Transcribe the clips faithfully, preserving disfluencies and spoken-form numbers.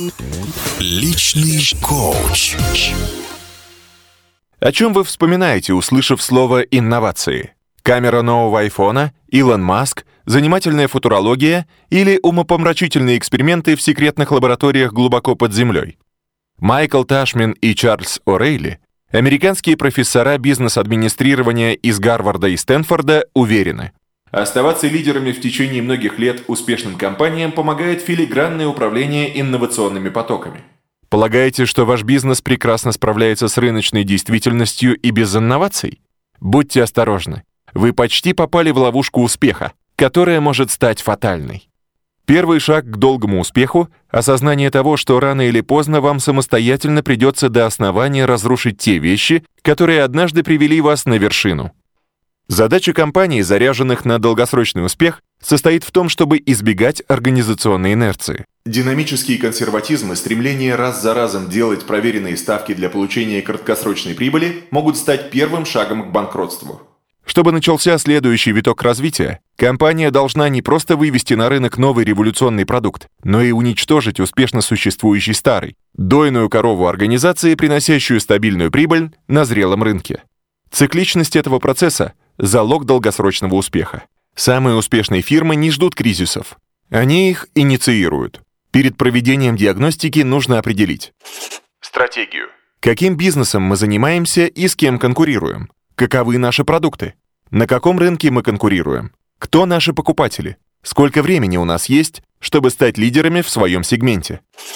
Личный коуч. О чем вы вспоминаете, услышав слово «инновации»? Камера нового айфона, Илон Маск, занимательная футурология или умопомрачительные эксперименты в секретных лабораториях глубоко под землей? Майкл Ташмин и Чарльз О'Рейли, американские профессора бизнес-администрирования из Гарварда и Стэнфорда, уверены: оставаться лидерами в течение многих лет успешным компаниям помогает филигранное управление инновационными потоками. Полагаете, что ваш бизнес прекрасно справляется с рыночной действительностью и без инноваций? Будьте осторожны. Вы почти попали в ловушку успеха, которая может стать фатальной. Первый шаг к долгому успеху – осознание того, что рано или поздно вам самостоятельно придется до основания разрушить те вещи, которые однажды привели вас на вершину. Задача компаний, заряженных на долгосрочный успех, состоит в том, чтобы избегать организационной инерции. Динамический консерватизм и стремление раз за разом делать проверенные ставки для получения краткосрочной прибыли могут стать первым шагом к банкротству. Чтобы начался следующий виток развития, компания должна не просто вывести на рынок новый революционный продукт, но и уничтожить успешно существующий старый, дойную корову организации, приносящую стабильную прибыль на зрелом рынке. Цикличность этого процесса – залог долгосрочного успеха. Самые успешные фирмы не ждут кризисов. Они их инициируют. Перед проведением диагностики нужно определить стратегию. Каким бизнесом мы занимаемся и с кем конкурируем? Каковы наши продукты? На каком рынке мы конкурируем? Кто наши покупатели? Сколько времени у нас есть, чтобы стать лидерами в своем сегменте?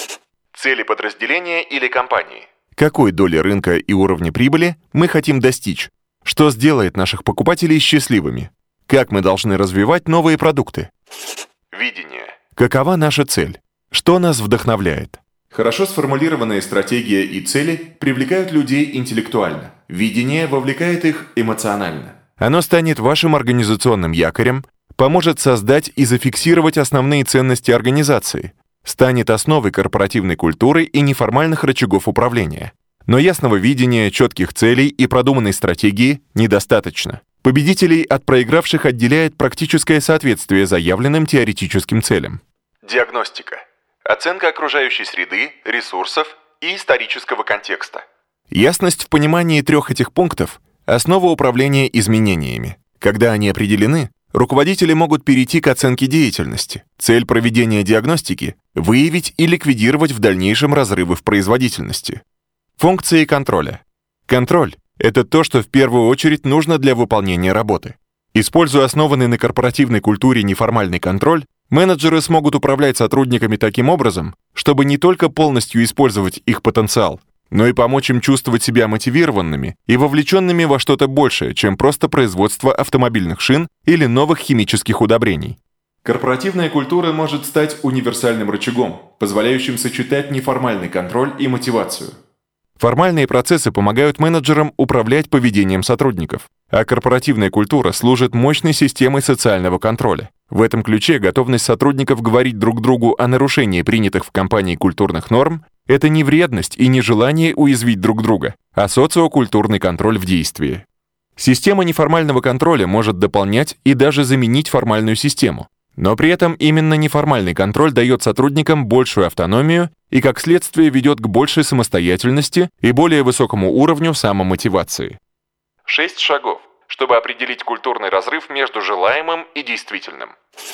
Цели подразделения или компании. Какой доли рынка и уровня прибыли мы хотим достичь? Что сделает наших покупателей счастливыми? Как мы должны развивать новые продукты? Видение. Какова наша цель? Что нас вдохновляет? Хорошо сформулированная стратегия и цели привлекают людей интеллектуально. Видение вовлекает их эмоционально. Оно станет вашим организационным якорем, поможет создать и зафиксировать основные ценности организации, станет основой корпоративной культуры и неформальных рычагов управления. Но ясного видения, четких целей и продуманной стратегии недостаточно. Победителей от проигравших отделяет практическое соответствие заявленным теоретическим целям. Диагностика. Оценка окружающей среды, ресурсов и исторического контекста. Ясность в понимании трех этих пунктов – основа управления изменениями. Когда они определены, руководители могут перейти к оценке деятельности. Цель проведения диагностики – выявить и ликвидировать в дальнейшем разрывы в производительности. Функции контроля. Контроль – это то, что в первую очередь нужно для выполнения работы. Используя основанный на корпоративной культуре неформальный контроль, менеджеры смогут управлять сотрудниками таким образом, чтобы не только полностью использовать их потенциал, но и помочь им чувствовать себя мотивированными и вовлеченными во что-то большее, чем просто производство автомобильных шин или новых химических удобрений. Корпоративная культура может стать универсальным рычагом, позволяющим сочетать неформальный контроль и мотивацию. Формальные процессы помогают менеджерам управлять поведением сотрудников, а корпоративная культура служит мощной системой социального контроля. В этом ключе готовность сотрудников говорить друг другу о нарушении принятых в компании культурных норм – это не вредность и не желание уязвить друг друга, а социокультурный контроль в действии. Система неформального контроля может дополнять и даже заменить формальную систему, но при этом именно неформальный контроль дает сотрудникам большую автономию и, как следствие, ведет к большей самостоятельности и более высокому уровню самомотивации. Шесть шагов, чтобы определить культурный разрыв между желаемым и действительным.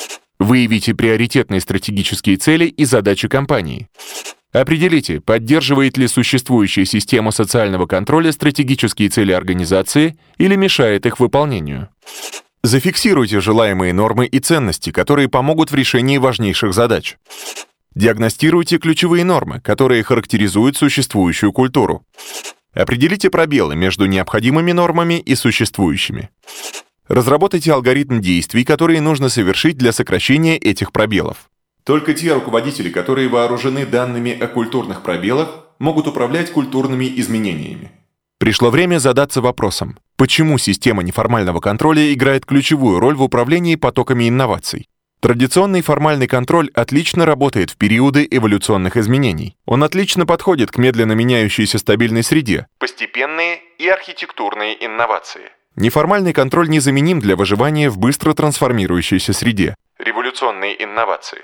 Выявите приоритетные стратегические цели и задачи компании. Определите, поддерживает ли существующая система социального контроля стратегические цели организации или мешает их выполнению. Зафиксируйте желаемые нормы и ценности, которые помогут в решении важнейших задач. Диагностируйте ключевые нормы, которые характеризуют существующую культуру. Определите пробелы между необходимыми нормами и существующими. Разработайте алгоритм действий, которые нужно совершить для сокращения этих пробелов. Только те руководители, которые вооружены данными о культурных пробелах, могут управлять культурными изменениями. Пришло время задаться вопросом, почему система неформального контроля играет ключевую роль в управлении потоками инноваций. Традиционный формальный контроль отлично работает в периоды эволюционных изменений. Он отлично подходит к медленно меняющейся стабильной среде. Постепенные и архитектурные инновации. Неформальный контроль незаменим для выживания в быстро трансформирующейся среде. Революционные инновации.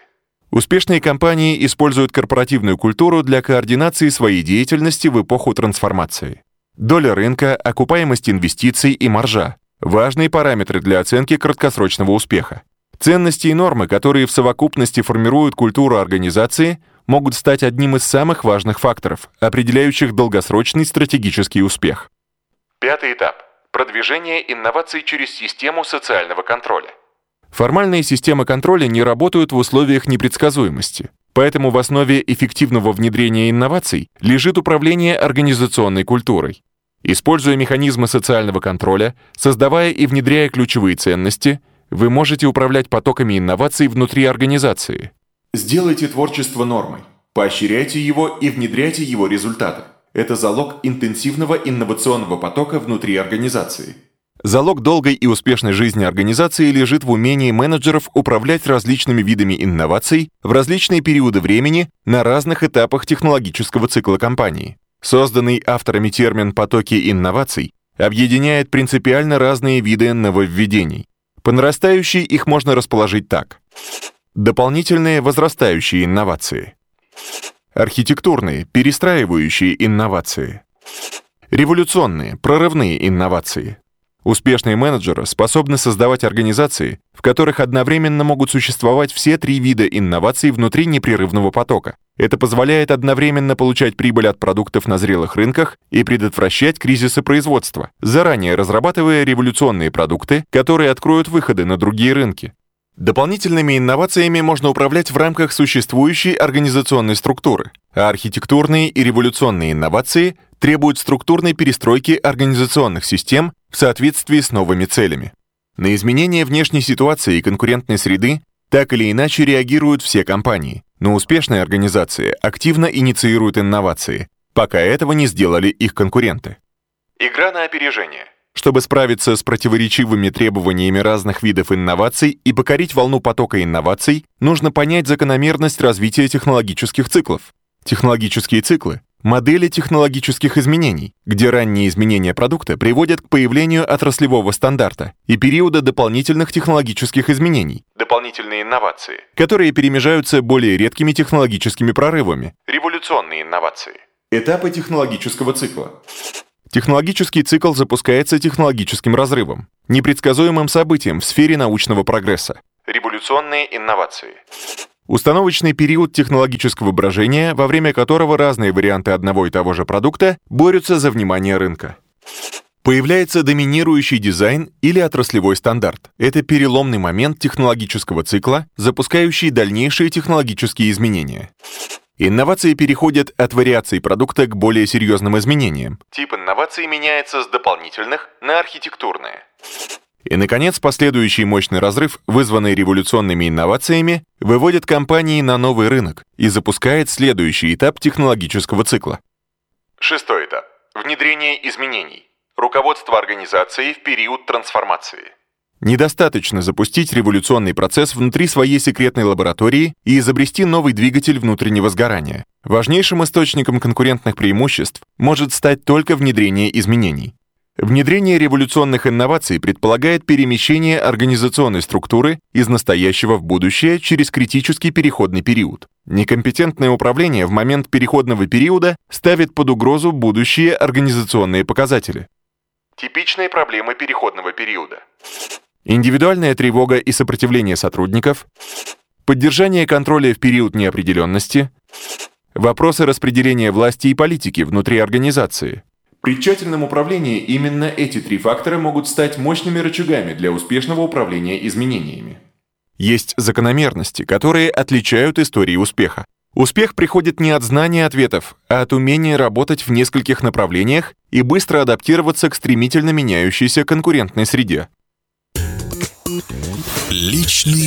Успешные компании используют корпоративную культуру для координации своей деятельности в эпоху трансформации. Доля рынка, окупаемость инвестиций и маржа – важные параметры для оценки краткосрочного успеха. Ценности и нормы, которые в совокупности формируют культуру организации, могут стать одним из самых важных факторов, определяющих долгосрочный стратегический успех. Пятый этап – продвижение инноваций через систему социального контроля. Формальные системы контроля не работают в условиях непредсказуемости, поэтому в основе эффективного внедрения инноваций лежит управление организационной культурой. Используя механизмы социального контроля, создавая и внедряя ключевые ценности, вы можете управлять потоками инноваций внутри организации. Сделайте творчество нормой, поощряйте его и внедряйте его результаты. Это залог интенсивного инновационного потока внутри организации. Залог долгой и успешной жизни организации лежит в умении менеджеров управлять различными видами инноваций в различные периоды времени на разных этапах технологического цикла компании. Созданный авторами термин «потоки инноваций» объединяет принципиально разные виды нововведений. По нарастающей их можно расположить так. Дополнительные возрастающие инновации. Архитектурные, перестраивающие инновации. Революционные, прорывные инновации. Успешные менеджеры способны создавать организации, в которых одновременно могут существовать все три вида инноваций внутри непрерывного потока. Это позволяет одновременно получать прибыль от продуктов на зрелых рынках и предотвращать кризисы производства, заранее разрабатывая революционные продукты, которые откроют выходы на другие рынки. Дополнительными инновациями можно управлять в рамках существующей организационной структуры, а архитектурные и революционные инновации требуют структурной перестройки организационных систем в соответствии с новыми целями. На изменения внешней ситуации и конкурентной среды так или иначе реагируют все компании, но успешные организации активно инициируют инновации, пока этого не сделали их конкуренты. Игра на опережение. Чтобы справиться с противоречивыми требованиями разных видов инноваций и покорить волну потока инноваций, нужно понять закономерность развития технологических циклов. Технологические циклы — модели технологических изменений, где ранние изменения продукта приводят к появлению отраслевого стандарта и периода дополнительных технологических изменений, дополнительные инновации, которые перемежаются более редкими технологическими прорывами, революционные инновации. Этапы технологического цикла. Технологический цикл запускается технологическим разрывом, непредсказуемым событием в сфере научного прогресса. Революционные инновации. Установочный период технологического брожения, во время которого разные варианты одного и того же продукта борются за внимание рынка. Появляется доминирующий дизайн или отраслевой стандарт. Это переломный момент технологического цикла, запускающий дальнейшие технологические изменения. Инновации переходят от вариаций продукта к более серьезным изменениям. Тип инноваций меняется с дополнительных на архитектурные. И, наконец, последующий мощный разрыв, вызванный революционными инновациями, выводит компании на новый рынок и запускает следующий этап технологического цикла. Шестой этап. Внедрение изменений. Руководство организацией в период трансформации. Недостаточно запустить революционный процесс внутри своей секретной лаборатории и изобрести новый двигатель внутреннего сгорания. Важнейшим источником конкурентных преимуществ может стать только внедрение изменений. Внедрение революционных инноваций предполагает перемещение организационной структуры из настоящего в будущее через критический переходный период. Некомпетентное управление в момент переходного периода ставит под угрозу будущие организационные показатели. Типичные проблемы переходного периода. Индивидуальная тревога и сопротивление сотрудников, поддержание контроля в период неопределенности, вопросы распределения власти и политики внутри организации. При тщательном управлении именно эти три фактора могут стать мощными рычагами для успешного управления изменениями. Есть закономерности, которые отличают истории успеха. Успех приходит не от знания ответов, а от умения работать в нескольких направлениях и быстро адаптироваться к стремительно меняющейся конкурентной среде. Личный